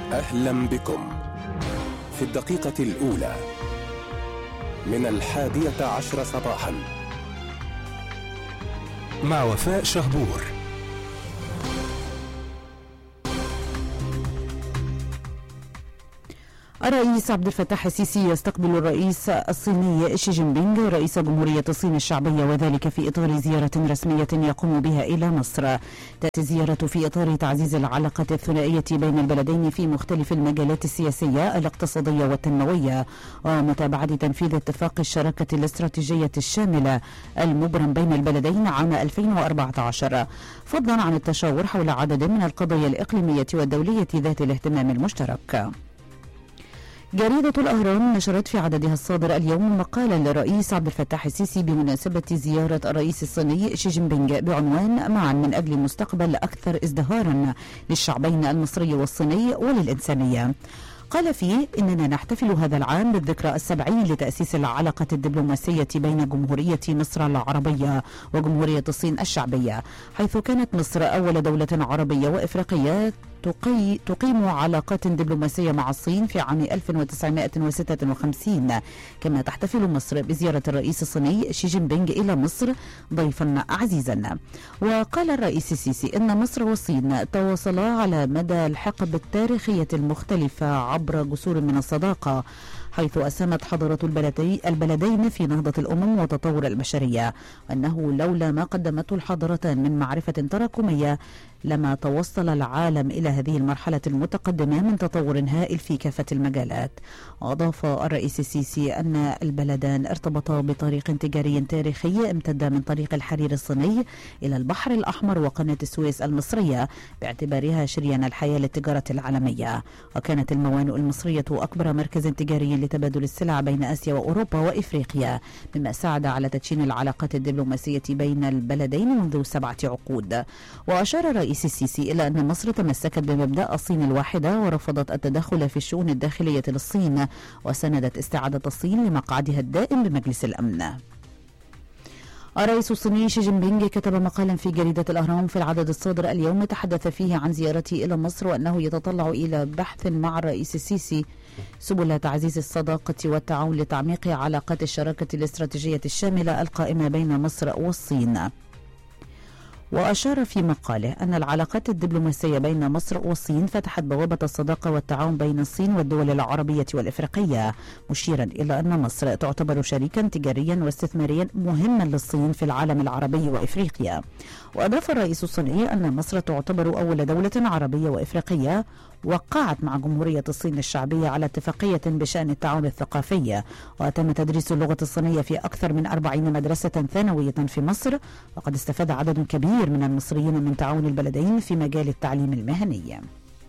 أهلا بكم في الدقيقة الأولى من 11:10 صباحا مع وفاء شهبور. الرئيس عبد الفتاح السيسي يستقبل الرئيس الصيني شي جين بينغ رئيس جمهورية الصين الشعبية، وذلك في إطار زيارة رسمية يقوم بها إلى مصر. تأتي الزيارة في إطار تعزيز العلاقات الثنائية بين البلدين في مختلف المجالات السياسية الاقتصادية والتنموية، ومتابعة تنفيذ اتفاق الشراكة الاستراتيجية الشاملة المبرم بين البلدين عام 2014، فضلا عن التشاور حول عدد من القضايا الإقليمية والدولية ذات الاهتمام المشترك. جريدة الأهرام نشرت في عددها الصادر اليوم مقالا للرئيس عبد الفتاح السيسي بمناسبة زيارة الرئيس الصيني شي جين بينغ بعنوان معا من أجل مستقبل أكثر ازدهارا للشعبين المصري والصيني وللإنسانية. قال فيه: إننا نحتفل هذا العام بالذكرى 70 لتأسيس العلاقة الدبلوماسية بين جمهورية مصر العربية وجمهورية الصين الشعبية، حيث كانت مصر أول دولة عربية وإفريقية تقيم علاقات دبلوماسية مع الصين في عام 1956. كما تحتفل مصر بزيارة الرئيس الصيني شي جين بينغ إلى مصر ضيفا عزيزا. وقال الرئيس السيسي إن مصر والصين تواصلا على مدى الحقب التاريخية المختلفة عبر جسور من الصداقة، حيث أسهمت حضارة البلدين في نهضة الأمم وتطور البشرية، وأنه لولا ما قدمته الحضارتان من معرفة تراكمية لما توصل العالم إلى هذه المرحلة المتقدمة من تطور هائل في كافة المجالات. وأضاف الرئيس السيسي أن البلدان ارتبطا بطريق تجاري تاريخي امتد من طريق الحرير الصيني إلى البحر الأحمر وقناة السويس المصرية باعتبارها شريان الحياة للتجارة العالمية. وكانت الموانئ المصرية أكبر مركز تجاري لتبادل السلع بين آسيا وأوروبا وإفريقيا، مما ساعد على تدشين العلاقات الدبلوماسية بين البلدين منذ 7 عقود. وأشار الرئيس السيسي إلى أن مصر تمسكت بمبدأ الصين الواحدة ورفضت التدخل في الشؤون الداخلية للصين، وسندت استعادة الصين لمقعدها الدائم بمجلس الأمن. الرئيس الصيني شي جين بينغ كتب مقالا في جريدة الأهرام في العدد الصادر اليوم تحدث فيه عن زيارته إلى مصر، وأنه يتطلع إلى بحث مع الرئيس السيسي سبل تعزيز الصداقة والتعاون لتعميق علاقات الشراكة الاستراتيجية الشاملة القائمة بين مصر والصين. وأشار في مقاله أن العلاقات الدبلوماسية بين مصر والصين فتحت بوابة الصداقة والتعاون بين الصين والدول العربية والإفريقية، مشيرا إلى أن مصر تعتبر شريكا تجاريا واستثماريا مهما للصين في العالم العربي وإفريقيا. وأضاف الرئيس الصيني أن مصر تعتبر أول دولة عربية وإفريقية وقعت مع جمهورية الصين الشعبية على اتفاقية بشأن التعاون الثقافي، وتم تدريس اللغة الصينية في أكثر من 40 مدرسة ثانوية في مصر، وقد استفاد عدد كبير من المصريين من تعاون البلدين في مجال التعليم المهني.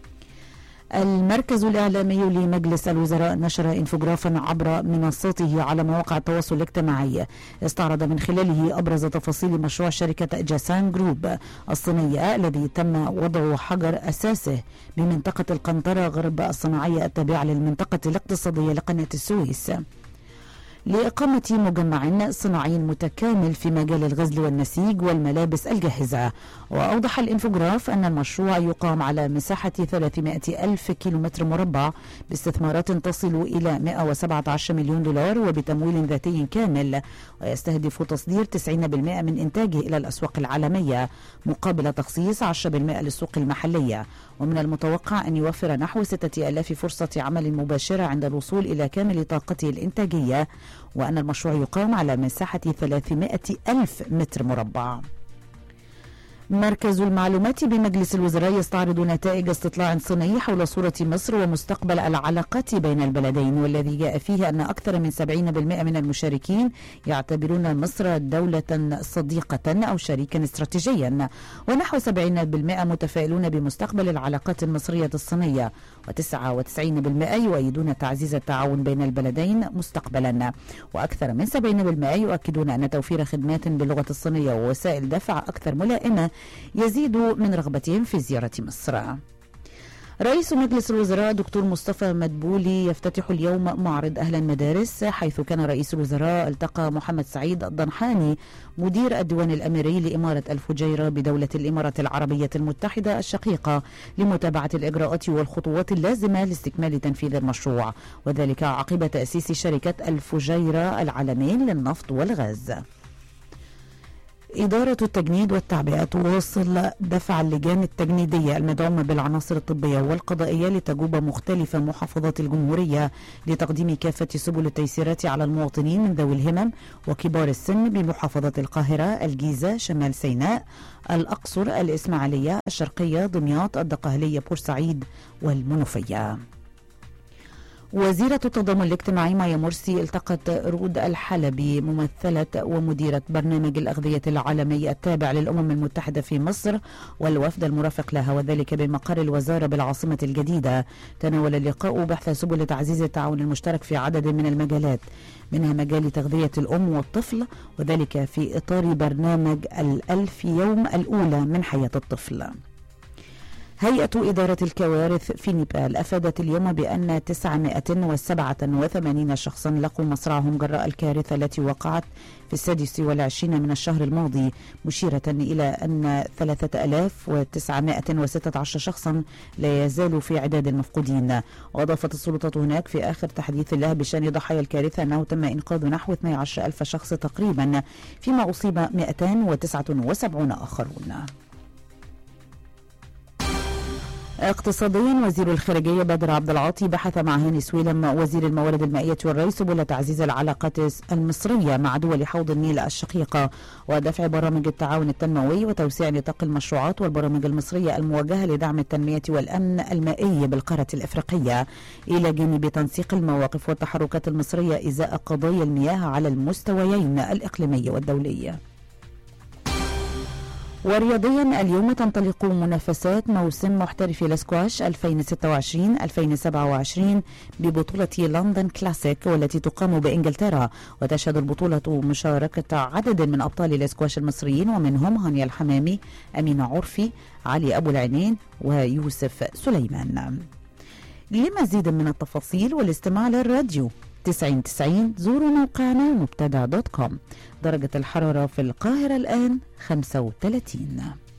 المركز الإعلامي لمجلس الوزراء نشر انفوجرافا عبر منصاته على مواقع التواصل الاجتماعي استعرض من خلاله أبرز تفاصيل مشروع شركة جاسان جروب الصينية الذي تم وضع حجر أساسه بمنطقة القنطرة غرب الصناعية التابعة للمنطقة الاقتصادية لقناة السويس، لإقامة مجمع صناعي متكامل في مجال الغزل والنسيج والملابس الجاهزة. وأوضح الإنفوجراف أن المشروع يقام على مساحة 300 ألف كيلومتر مربع باستثمارات تصل إلى 117 مليون دولار وبتمويل ذاتي كامل، ويستهدف تصدير 90% من إنتاجه إلى الأسواق العالمية مقابل تخصيص 10% للسوق المحلية. ومن المتوقع أن يوفر نحو 6000 فرصة عمل مباشرة عند الوصول إلى كامل طاقته الإنتاجية، وأن المشروع يقام على مساحة 300 ألف متر مربع. مركز المعلومات بمجلس الوزراء يستعرض نتائج استطلاع صيني حول صورة مصر ومستقبل العلاقات بين البلدين، والذي جاء فيه أن أكثر من 70% من المشاركين يعتبرون مصر دولة صديقة أو شريكا استراتيجيا، ونحو 70% متفائلون بمستقبل العلاقات المصرية الصينية، و99% يؤيدون تعزيز التعاون بين البلدين مستقبلا، وأكثر من 70% يؤكدون أن توفير خدمات باللغة الصينية ووسائل دفع أكثر ملائمة يزيد من رغبتهم في زيارة مصر. رئيس مجلس الوزراء دكتور مصطفى مدبولي يفتتح اليوم معرض أهل المدارس، حيث كان رئيس الوزراء التقى محمد سعيد الضنحاني مدير الديوان الأميري لإمارة الفجيرة بدولة الإمارات العربية المتحدة الشقيقة لمتابعة الإجراءات والخطوات اللازمة لاستكمال تنفيذ المشروع، وذلك عقب تأسيس شركة الفجيرة العالمين للنفط والغاز. إدارة التجنيد والتعبئة تواصل دفع اللجان التجنيدية المدعومة بالعناصر الطبية والقضائية لتجوب مختلف محافظات الجمهورية لتقديم كافة سبل التيسيرات على المواطنين من ذوي الهمم وكبار السن بمحافظة القاهرة، الجيزة، شمال سيناء، الأقصر، الإسماعيلية، الشرقية، دمياط، الدقهلية، بورسعيد والمنوفية. وزيرة التضامن الاجتماعي مايا مرسي التقت رود الحلبي ممثلة ومديرة برنامج الأغذية العالمي التابع للأمم المتحدة في مصر والوفد المرافق لها، وذلك بمقر الوزارة بالعاصمة الجديدة. تناول اللقاء بحث سبل تعزيز التعاون المشترك في عدد من المجالات، منها مجال تغذية الأم والطفل، وذلك في إطار برنامج ال1000 يوم الأولى من حياة الطفل. هيئة إدارة الكوارث في نيبال أفادت اليوم بأن 987 شخصا لقوا مصرعهم جراء الكارثة التي وقعت في 26 من الشهر الماضي، مشيرة إلى أن 3916 شخصا لا يزالوا في عداد المفقودين. وأضافت السلطات هناك في آخر تحديث لها بشأن ضحايا الكارثة أنه تم إنقاذ نحو 12,000 شخص تقريبا، فيما أصيب 279 آخرون. اقتصاديا، وزير الخارجية بدر عبد العاطي بحث مع هاني سويلم وزير الموارد المائية والري سبل تعزيز العلاقات المصرية مع دول حوض النيل الشقيقة ودفع برامج التعاون التنموي وتوسيع نطاق المشروعات والبرامج المصرية الموجهة لدعم التنمية والأمن المائي بالقارة الإفريقية، إلى جانب تنسيق المواقف والتحركات المصرية إزاء قضايا المياه على المستويين الإقليمي والدولي. ورياضيا، اليوم تنطلق منافسات موسم محترفي الاسكواش 2026-2027 ببطولة لندن كلاسيك والتي تقام بإنجلترا، وتشهد البطولة مشاركة عدد من أبطال الاسكواش المصريين، ومنهم هانيا الحمامي، أمينة عرفي، علي أبو العينين، ويوسف سليمان. لمزيد من التفاصيل والاستماع للراديو 9090 زوروا موقعنا مبتدع.com. درجة الحرارة في القاهرة الآن 35.